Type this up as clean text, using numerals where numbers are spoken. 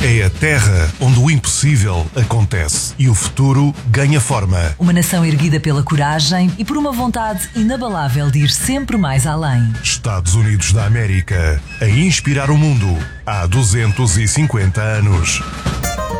É a terra onde o impossível acontece e o futuro ganha forma. Uma nação erguida pela coragem e por uma vontade inabalável de ir sempre mais além. Estados Unidos da América, a inspirar o mundo há 250 anos.